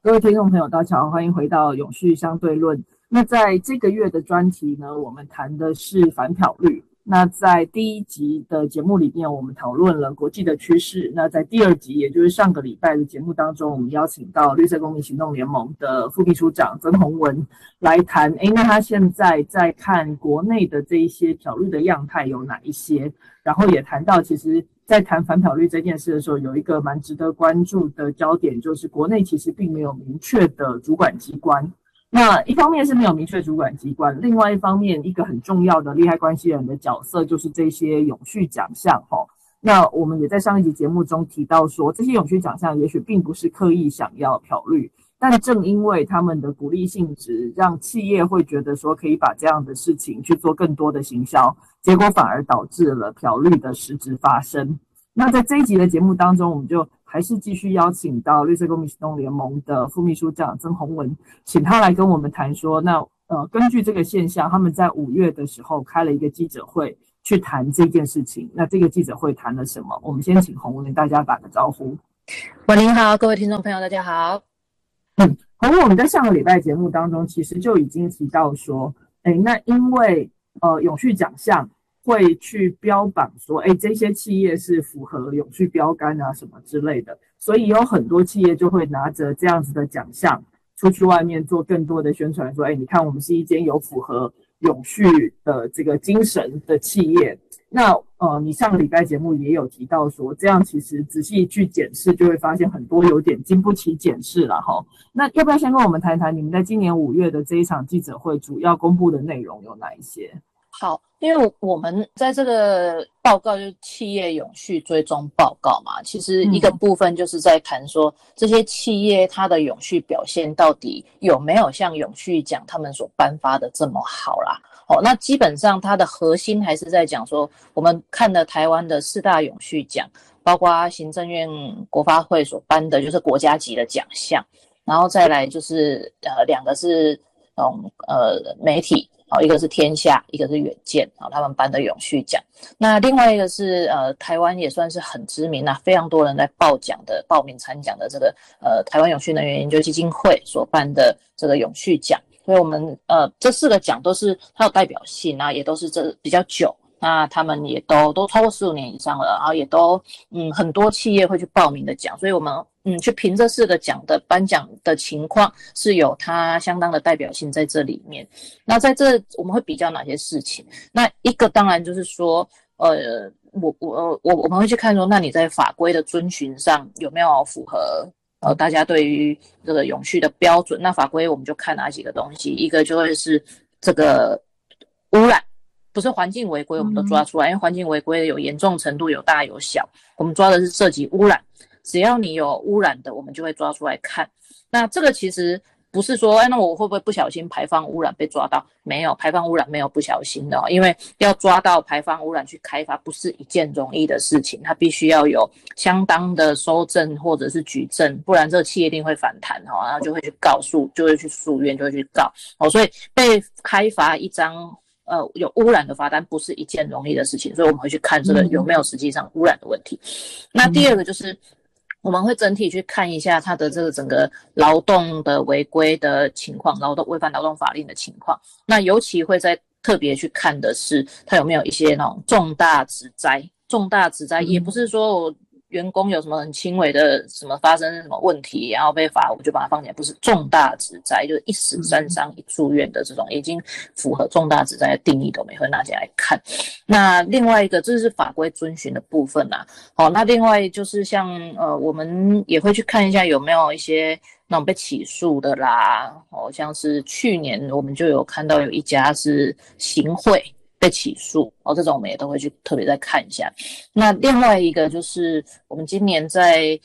各位听众朋友，大家好，欢迎回到永续相对论。那在这个月的专题呢，我们谈的是反漂率。那在第一集的节目里面，我们讨论了国际的趋势。那在第二集，也就是上个礼拜的节目当中，我们邀请到绿色公民行动联盟的副秘书长曾宏文来谈。那他现在在看国内的这一些漂绿的样态有哪一些？然后也谈到，其实在谈反漂率这件事的时候，有一个蛮值得关注的焦点，就是国内其实并没有明确的主管机关。那一方面是没有明确主管机关，另外一方面，一个很重要的利害关系人的角色就是这些永续奖项。那我们也在上一集节目中提到说，这些永续奖项也许并不是刻意想要漂绿，但正因为他们的鼓励性质，让企业会觉得说可以把这样的事情去做更多的行销，结果反而导致了漂绿的实质发生。那在这一集的节目当中，我们就还是继续邀请到绿色公民行动联盟的副秘书长曾宏文，请他来跟我们谈说，根据这个现象，他们在5月的时候开了一个记者会去谈这件事情。那这个记者会谈了什么？我们先请宏文跟大家打个招呼。 您好，各位听众朋友，大家好。 宏文，我们在上个礼拜节目当中其实就已经提到说，那因为永续奖项会去标榜说，这些企业是符合永续标杆啊什么之类的，所以有很多企业就会拿着这样子的奖项出去外面做更多的宣传，说，你看我们是一间有符合永续的这个精神的企业。那你上个礼拜节目也有提到说，这样其实仔细去检视，就会发现很多有点经不起检视了哈。那要不要先跟我们谈谈你们在今年5月的这一场记者会主要公布的内容有哪一些？ 好，因为我们在这个报告就是企业永续追踪报告嘛，其实一个部分就是在谈说这些企业它的永续表现到底有没有像永续奖他们所颁发的这么好啦。那基本上它的核心还是在讲说，我们看了台湾的4大永续奖，包括行政院国发会所颁的就是国家级的奖项，然后再来就是2个是媒体，一个是天下，一个是远见，他们颁的永续奖。那另外一个是台湾也算是很知名啊，非常多人在报名参奖的这个台湾永续能源研究基金会所颁的这个永续奖。所以我们这4个奖都是它有代表性啊，也都是这比较久。那他们也都超过15年以上了，然后也都很多企业会去报名的奖，所以我们去评这4个奖的颁奖的情况是有它相当的代表性在这里面。那在这我们会比较哪些事情？那一个当然就是说我们会去看说，那你在法规的遵循上有没有符合大家对于这个永续的标准？那法规我们就看哪几个东西，一个就会是这个污染，不是环境违规我们都抓出来，因为环境违规有严重程度，有大有小，我们抓的是涉及污染，只要你有污染的我们就会抓出来看。那这个其实不是说那我会不会不小心排放污染被抓到？没有，排放污染没有不小心的因为要抓到排放污染去开发不是一件容易的事情，它必须要有相当的收证或者是举证，不然这个企业一定会反弹然后就会去就会去诉愿，就会去告所以被开罚一张有污染的罚单不是一件容易的事情，所以我们会去看这个有没有实际上污染的问题。那第二个就是我们会整体去看一下它的这个整个劳动的违规的情况，违反劳动法令的情况。那尤其会在特别去看的是它有没有一些那种重大职灾。重大职灾也不是说我员工有什么很轻微的什么发生什么问题然后被罚我就把它放起来，不是重大职灾，就是一死3伤一住院的这种已经符合重大职灾的定义的我们也会拿进来看。那另外一个这是法规遵循的部分啦。那另外就是像我们也会去看一下有没有一些那种被起诉的啦。像是去年我们就有看到有一家是行贿被起诉这种我们也都会去特别再看一下。那另外一个就是我们今年在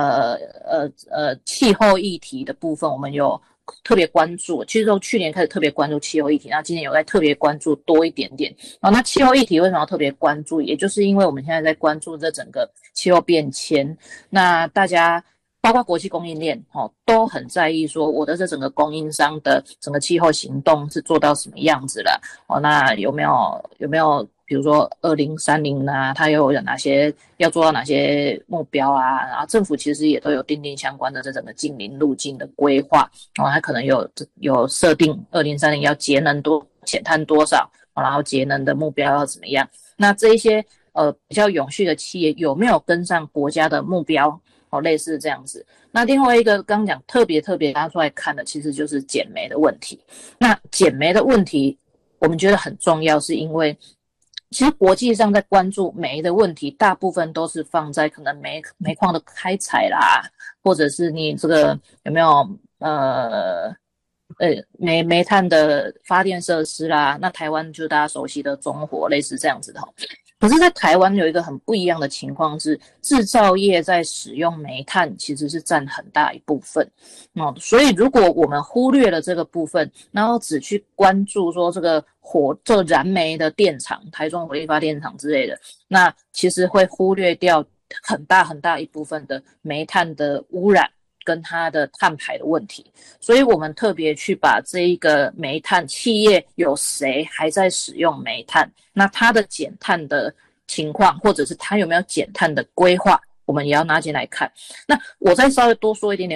气候议题的部分我们有特别关注，其实从去年开始特别关注气候议题，那今年有在特别关注多一点点。那气候议题为什么要特别关注？也就是因为我们现在在关注这整个气候变迁，那大家包括国际供应链都很在意说我的这整个供应商的整个气候行动是做到什么样子了那有没有比如说2030啊，它又有哪些要做到哪些目标啊，然后政府其实也都有订定相关的这整个净零路径的规划，然后它可能有设定2030要节能减碳多少，然后节能的目标要怎么样。那这一些比较永续的企业有没有跟上国家的目标？类似这样子。那另外一个刚讲特别拿出来看的，其实就是减煤的问题。那减煤的问题，我们觉得很重要，是因为其实国际上在关注煤的问题，大部分都是放在可能煤矿的开采啦，或者是你这个有没有煤炭的发电设施啦。那台湾就大家熟悉的中火，类似这样子的。可是在台湾有一个很不一样的情况是，制造业在使用煤炭其实是占很大一部分。所以如果我们忽略了这个部分，然后只去关注说这个燃煤的电厂，台中火力发电厂之类的，那其实会忽略掉很大一部分的煤炭的污染跟它的碳排的问题。所以我们特别去把这一个煤炭企业有谁还在使用煤炭，那它的减碳的情况，或者是它有没有减碳的规划，我们也要拿进来看。那我再稍微多说一点点